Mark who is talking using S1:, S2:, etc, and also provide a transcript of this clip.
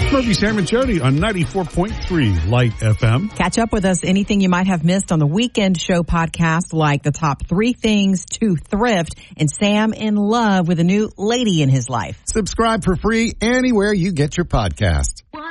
S1: Murphy, Sam, and Jody on 94.3 Light FM.
S2: Catch up with us anything you might have missed on the Weekend Show podcast, like the top 3 things to thrift and Sam in love with a new lady in his life.
S3: Subscribe for free anywhere you get your podcast.